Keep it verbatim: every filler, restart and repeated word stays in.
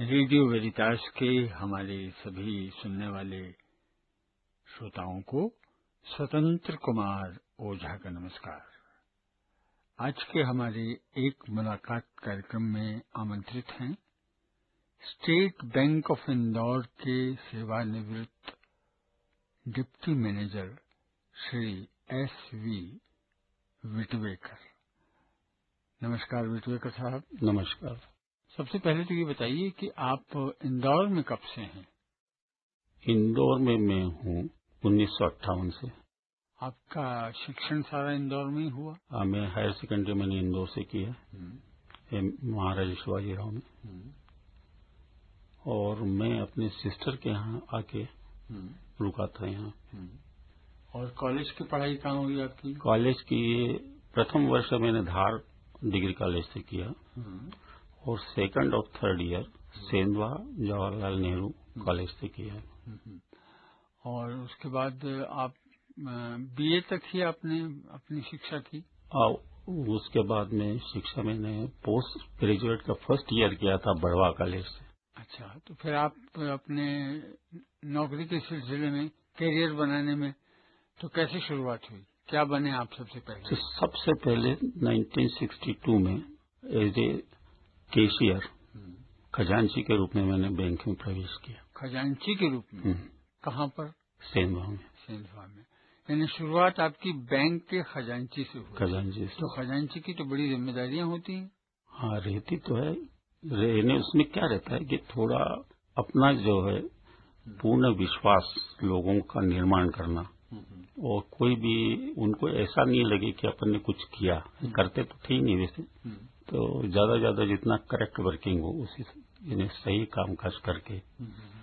Radio वेरितास के हमारे सभी सुनने वाले श्रोताओं को स्वतंत्र कुमार ओझा का नमस्कार। आज के हमारे एक मुलाकात कार्यक्रम में आमंत्रित हैं स्टेट बैंक ऑफ इंदौर के सेवानिवृत्त deputy manager Shri S V विटवेकर। नमस्कार विटवेकर साहब। नमस्कार। सबसे पहले तो ये बताइए कि आप इंदौर में कब से हैं? इंदौर में मैं हूँ उन्नीस सौ अट्ठावन से। आपका शिक्षण सारा इंदौर में ही हुआ? आ, मैं हायर सेकेंडरी मैंने इंदौर से किया महाराजा शिवाजी राव में, और मैं अपने सिस्टर के यहाँ आके रुका था यहाँ। और कॉलेज की पढ़ाई कहाँ हुई आपकी? कॉलेज की प्रथम वर्ष मैंने धार डिग्री कॉलेज से किया और सेकंड और third year Sendhwa Jawaharlal Nehru college से किया। और उसके बाद आप बीए तक ही आपने अपनी शिक्षा की? और उसके बाद में शिक्षा मैंने पोस्ट ग्रेजुएट का फर्स्ट ईयर किया था बड़वा कॉलेज से। अच्छा, तो फिर आप अपने नौकरी के सिलसिले में करियर बनाने में तो कैसे शुरुआत हुई? क्या बने आप सबसे पहले? तो सबसे पहले नाइनटीन सिक्सटी टू में एज ए कैशियर खजांची के रूप में मैंने बैंक में प्रवेश किया। खजांची के रूप में? कहाँ पर? सेंधवा में। सेंधवा में, यानी शुरुआत आपकी बैंक के खजांची से हुई? खजांची से। तो खजांची की तो बड़ी जिम्मेदारियां होती हैं। हाँ, रहती तो है। रहने उसमें क्या रहता है कि थोड़ा अपना जो है पूर्ण विश्वास लोगों का निर्माण करना, और कोई भी उनको ऐसा नहीं लगे कि अपन ने कुछ किया। करते तो थे ही नहीं वैसे, तो ज्यादा ज्यादा जितना करेक्ट वर्किंग हो उसी यानी सही काम काज करके